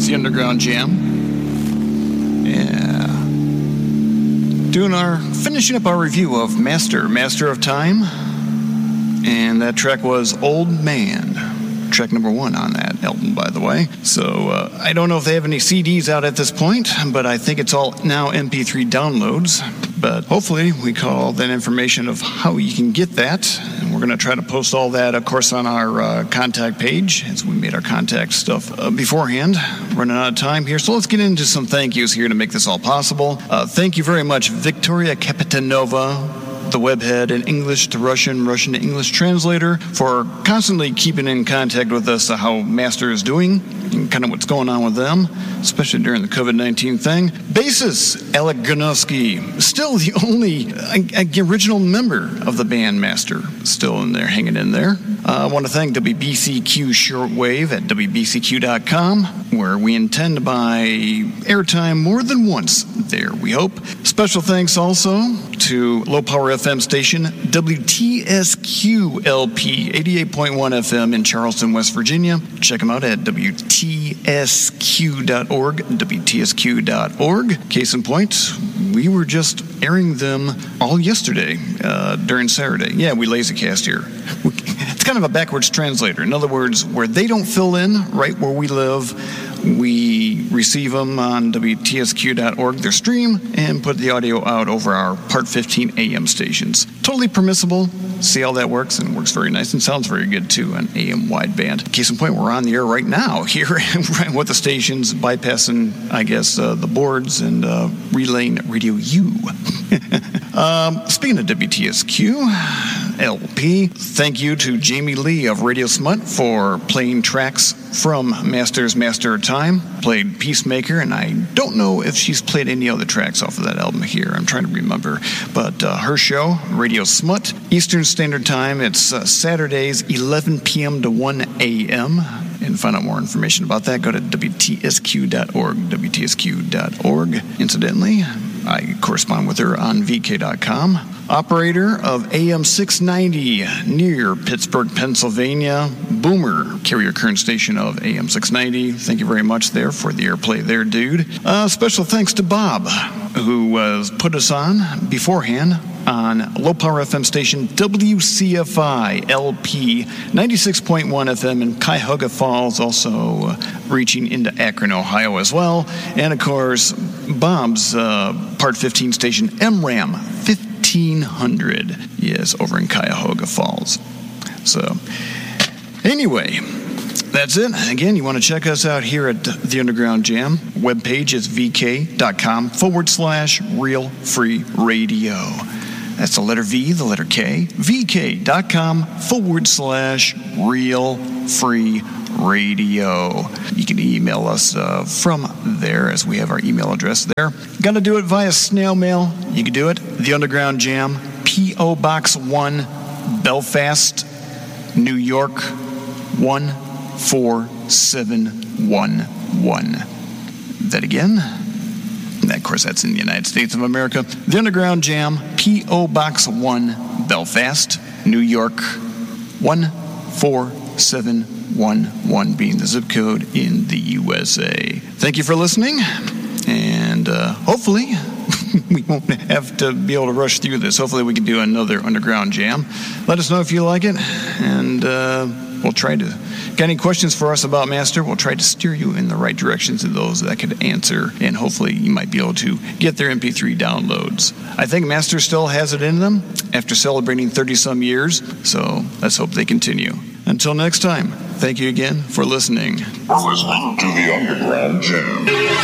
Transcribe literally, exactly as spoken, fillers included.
the Underground Jam. Yeah. Doing our, finishing up our review of Master, Master of Time. And that track was Old Man. Track number one on that album, by the way. So uh, I don't know if they have any C Ds out at this point, but I think it's all now M P three downloads. But hopefully we got all that information of how you can get that. And we're going to try to post all that, of course, on our uh, contact page, as we made our contact stuff uh, beforehand. Running out of time here. So let's get into some thank yous here to make this all possible. Uh, thank you very much, Victoria Kapitanova, the webhead, an English to Russian, Russian to English translator, for constantly keeping in contact with us uh, how Master is doing and kind of what's going on with them, especially during the covid nineteen thing. Bassist Alec Gronowski, still the only uh, uh, original member of the band Master, still in there, hanging in there. Uh, I want to thank W B C Q Shortwave at W B C Q dot com, where we intend to buy airtime more than once there, we hope. Special thanks also to low power F M station W T S Q L P eighty-eight point one F M in Charleston, West Virginia. Check them out at W T S Q dot org, W T S Q dot org. Case in point, we were just airing them all yesterday uh, during Saturday. Yeah, we lazycast here. It's kind of a backwards translator. In other words, where they don't fill in right where we live, we receive them on W T S Q dot org, their stream, and put the audio out over our Part fifteen A M stations. Totally permissible. See how that works, and it works very nice and sounds very good too, an A M wideband. Case in point, we're on the air right now here with the stations, bypassing, I guess, uh, the boards and uh, relaying Radio U. um, speaking of W T S Q L P, thank you to Jamie Lee of Radio Smut for playing tracks from Master's Master of Time. Played Peacemaker, and I don't know if she's played any other tracks off of that album here. I'm trying to remember. But uh, her show, Radio Smut, Eastern Standard Time, it's uh, Saturdays, eleven p.m. to one a.m. And to find out more information about that, go to W T S Q dot org, W T S Q dot org. Incidentally, I correspond with her on V K dot com. Operator of A M six ninety near Pittsburgh, Pennsylvania. Boomer, carrier current station of A M six ninety. Thank you very much there for the airplay there, dude. Uh, special thanks to Bob, who was uh, put us on beforehand on low power F M station W C F I L P ninety-six point one F M in Cuyahoga Falls, also uh, reaching into Akron, Ohio as well. And of course, Bob's uh, Part fifteen station M RAM fifteen hundred, yes, over in Cuyahoga Falls. So, anyway, that's it. Again, you want to check us out here at The Underground Jam. Webpage is vk.com forward slash real free radio. That's the letter V, the letter K. vk.com forward slash real free radio. You can email us uh, from there, as we have our email address there. Got to do it via snail mail. You can do it. The Underground Jam, P O Box one, Belfast, New York, one four seven one one. That again? Of course, that's in the United States of America. The Underground Jam, P O Box one, Belfast, New York, one four seven one one being the zip code in the U S A. Thank you for listening, and uh, hopefully we won't have to be able to rush through this. Hopefully we can do another Underground Jam. Let us know if you like it, and uh, we'll try to... Got any questions for us about Master? We'll try to steer you in the right directions to those that could answer, and hopefully you might be able to get their M P three downloads. I think Master still has it in them after celebrating thirty-some years, so let's hope they continue. Until next time, thank you again for listening. For listening to The Underground Jam.